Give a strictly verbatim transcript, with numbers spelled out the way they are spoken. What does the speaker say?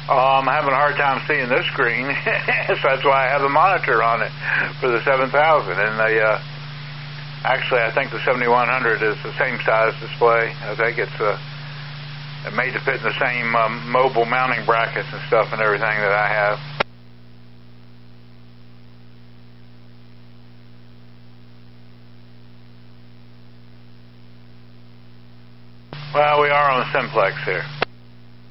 Oh, I'm having a hard time seeing this screen, so that's why I have the monitor on it for the seven thousand. And the uh, actually, I think the seventy-one hundred is the same size display. I think it's uh, made to fit in the same um, mobile mounting brackets and stuff and everything that I have. Well, we are on Simplex here.